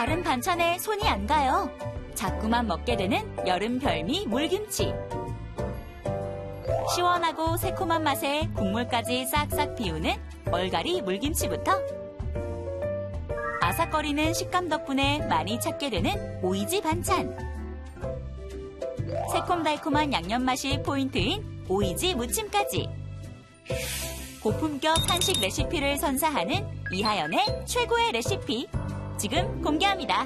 다른 반찬에 손이 안 가요. 자꾸만 먹게 되는 여름 별미 물김치. 시원하고 새콤한 맛에 국물까지 싹싹 비우는 얼갈이 물김치부터 아삭거리는 식감 덕분에 많이 찾게 되는 오이지 반찬. 새콤달콤한 양념 맛이 포인트인 오이지 무침까지. 고품격 한식 레시피를 선사하는 이하연의 최고의 레시피. 지금 공개합니다.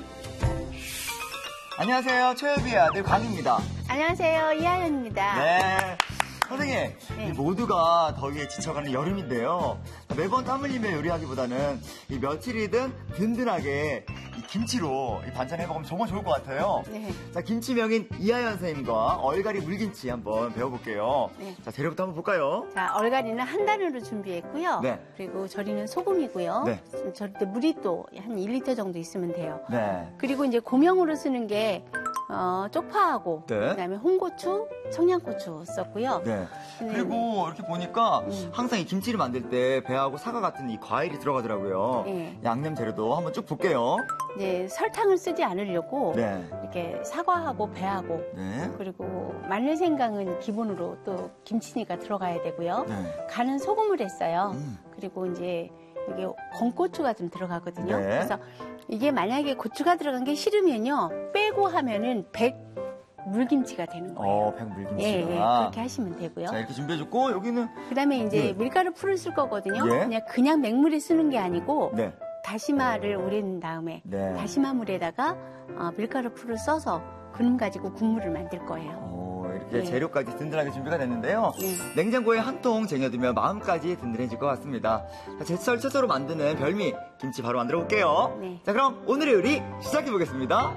안녕하세요. 최유비의 아들 광입니다. 안녕하세요. 이하연입니다. 네. 선생님, 이 모두가 더위에 지쳐가는 여름인데요. 매번 땀 흘리며 요리하기보다는 이 며칠이든 든든하게 이 김치로 이 반찬 해먹으면 정말 좋을 것 같아요. 네. 자, 김치 명인 이하연 선생님과 얼갈이 물김치 한번 배워볼게요. 네. 자, 재료부터 한번 볼까요? 자, 얼갈이는 한 단으로 준비했고요. 네. 그리고 절이는 소금이고요. 네. 절일 때 물이 또 한 1리터 정도 있으면 돼요. 네. 그리고 이제 고명으로 쓰는 게 쪽파하고 네. 그다음에 홍고추, 청양고추 썼고요. 네. 그리고 이렇게 보니까 항상 이 김치를 만들 때 배하고 사과 같은 이 과일이 들어가더라고요. 네. 양념 재료도 한번 쭉 볼게요. 이제 설탕을 쓰지 않으려고 네. 이렇게 사과하고 배하고 네. 그리고 마늘 생강은 기본으로 또 김치니까 들어가야 되고요. 네. 간은 소금을 했어요. 그리고 이제 이게 건고추가 좀 들어가거든요. 네. 그래서 이게 만약에 고추가 들어간 게 싫으면요 빼고 하면은 물김치가 되는 거예요. 백물김치가. 예, 그렇게 하시면 되고요. 자, 이렇게 준비해줬고, 여기는. 그다음에 이제 네. 밀가루 풀을 쓸 거거든요. 예. 그냥 맹물에 쓰는 게 아니고 네. 다시마를 우린 다음에 네. 다시마 물에다가 밀가루 풀을 써서 그놈 가지고 국물을 만들 거예요. 이렇게 네. 재료까지 든든하게 준비가 됐는데요. 네. 냉장고에 한 통 쟁여두면 마음까지 든든해질 것 같습니다. 자, 제철 채소로 만드는 별미 김치 바로 만들어 볼게요. 네. 자, 그럼 오늘의 요리 시작해 보겠습니다.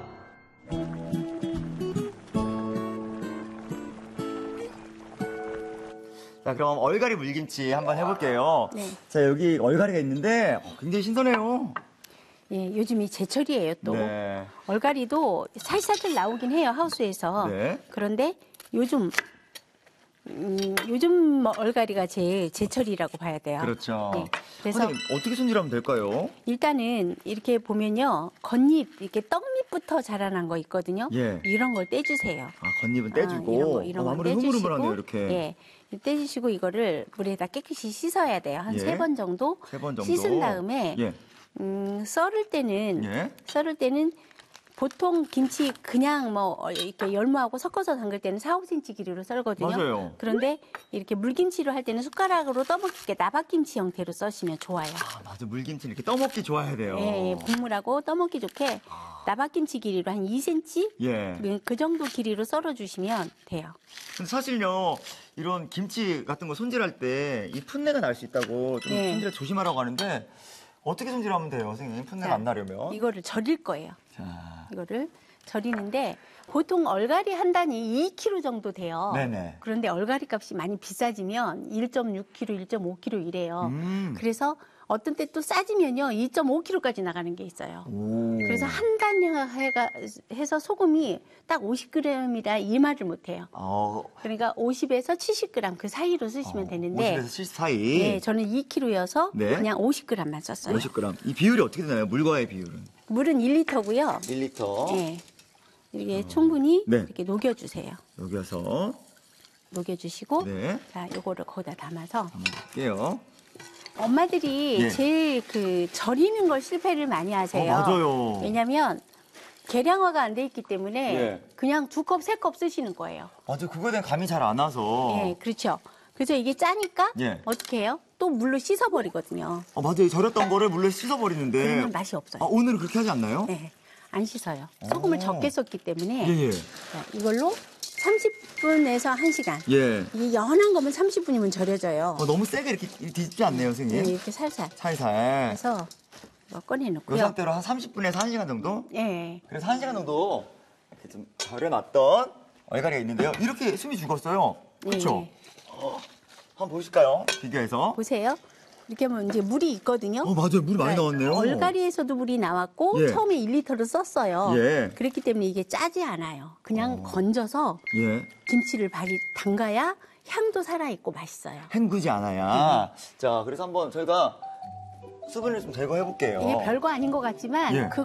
자, 그럼 얼갈이 물김치 한번 해볼게요. 네. 자, 여기 얼갈이가 있는데 굉장히 신선해요. 예, 요즘이 제철이에요, 또. 네. 얼갈이도 살살 나오긴 해요, 하우스에서. 네. 그런데 요즘 얼갈이가 제철이라고 봐야 돼요. 그렇죠. 네. 그래서 선생님, 어떻게 손질하면 될까요? 일단은 이렇게 보면요, 겉잎, 이렇게 떡잎부터 자라난 거 있거든요. 예. 이런 걸 떼주세요. 겉잎은 떼주고. 이런 거 아무래도 떼주시고, 흐물흐물하네요, 이렇게. 예. 떼주시고 이거를 물에다 깨끗이 씻어야 돼요. 한 예. 3번 정도. 3번 정도. 씻은 다음에 예. 썰을 때는 예. 보통 김치 그냥 이렇게 열무하고 섞어서 담글 때는 4, 5cm 길이로 썰거든요. 맞아요. 그런데 이렇게 물김치로 할 때는 숟가락으로 떠먹게 나박김치 형태로 써시면 좋아요. 맞아. 물김치 이렇게 떠먹기 좋아야 돼요. 예, 국물하고 떠먹기 좋게 나박김치 길이로 한 2cm? 예. 그 정도 길이로 썰어주시면 돼요. 근데 사실요, 이런 김치 같은 거 손질할 때 이 풋내가 날 수 있다고 좀 네. 손질을 조심하라고 하는데 어떻게 손질하면 돼요, 선생님? 풋내가 자, 안 나려면? 이거를 절일 거예요. 자, 이거를 절이는데 보통 얼갈이 한 단이 2kg 정도 돼요. 네네. 그런데 얼갈이 값이 많이 비싸지면 1.6kg, 1.5kg 이래요. 그래서 어떤 때 또 싸지면요 2.5kg까지 나가는 게 있어요. 오. 그래서 한 단 해서 소금이 딱 50g이라 이 말을 못해요. 그러니까 50에서 70g 그 사이로 쓰시면 되는데 50에서 70 사이. 네, 저는 2kg여서 네. 그냥 50g만 썼어요. 50g. 이 비율이 어떻게 되나요? 물과의 비율은? 물은 1리터고요. 1리터. 네. 이렇게 충분히 네. 이렇게 녹여주세요. 녹여주시고, 네. 자, 요거를 거기다 담아서. 한번 볼게요. 엄마들이 예. 제일 절이는 걸 실패를 많이 하세요. 맞아요. 왜냐면 계량화가 안 돼 있기 때문에 예. 그냥 2컵, 3컵 쓰시는 거예요. 맞아. 그거에 대한 감이 잘 안 와서. 예, 그렇죠. 그래서 이게 짜니까 예. 어떻게 해요? 또 물로 씻어버리거든요. 맞아요. 절였던 거를 물로 씻어버리는데. 그러면 맛이 없어요. 오늘은 그렇게 하지 않나요? 네, 안 씻어요. 소금을 적게 썼기 때문에 예, 예. 자, 이걸로 30분에서 1시간. 예. 이게 연한 거면 30분이면 절여져요. 너무 세게 이렇게 뒤집지 않네요, 선생님. 네, 이렇게 살살. 살살. 그래서 이거 꺼내놓고요. 이 상태로 한 30분에서 1시간 정도? 예. 그래서 1시간 정도 이렇게 좀 절여놨던 얼갈이가 있는데요. 이렇게 숨이 죽었어요. 그렇죠? 예. 한번 보실까요? 비교해서. 보세요. 이렇게 하면 이제 물이 있거든요. 맞아요. 물이 많이 나왔네요. 얼갈이에서도 물이 나왔고 예. 처음에 1리터를 썼어요. 예. 그렇기 때문에 이게 짜지 않아요. 그냥 건져서 예. 김치를 담가야 향도 살아있고 맛있어요. 헹구지 않아야. 자, 그래서 한번 저희가 수분을 좀 제거해 볼게요. 이게 별거 아닌 것 같지만 예. 그